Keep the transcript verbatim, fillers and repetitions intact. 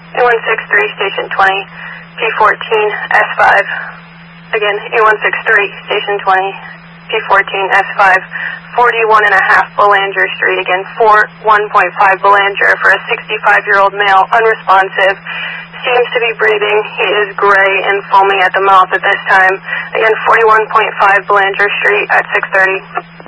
A one six three, station twenty, P fourteen, S five. Again, A one six three, station twenty, P fourteen, S five, forty-one and a half Belanger Street. Again, forty-one point five Belanger for a sixty-five-year-old male, unresponsive. Seems to be breathing. He is gray and foaming at the mouth at this time. Again, forty-one point five Belanger Street at six thirty.